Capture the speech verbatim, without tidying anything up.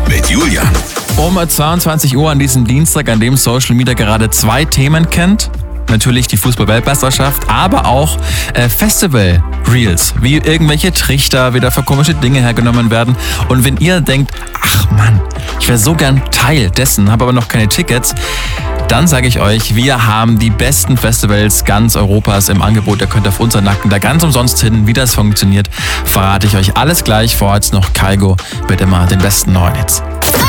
mit Julian. Um zweiundzwanzig Uhr an diesem Dienstag, an dem Social Media gerade zwei Themen kennt. Natürlich die Fußball-Weltmeisterschaft, aber auch äh, Festival-Reels, wie irgendwelche Trichter wieder für komische Dinge hergenommen werden. Und wenn ihr denkt, ach Mann, ich wäre so gern Teil dessen, habe aber noch keine Tickets, dann sage ich euch, wir haben die besten Festivals ganz Europas im Angebot. Ihr könnt auf unseren Nacken da ganz umsonst hin. Wie das funktioniert, verrate ich euch alles gleich. Vorher jetzt noch Kygo mit immer den besten neuen Hits.